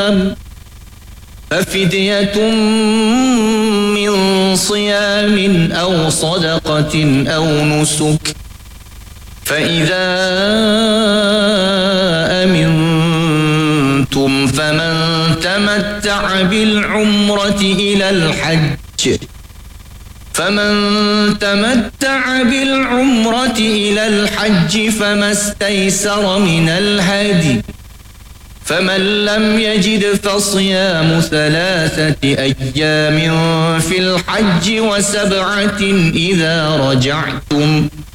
صيام ففدية من صيام أو صدقة أو نسك فإذا أمنتم فمن تمتع بالعمرة إلى الحج فما استيسر من الهدي فمن لم يجد فصيام 3 أيام في الحج و7 إذا رجعتم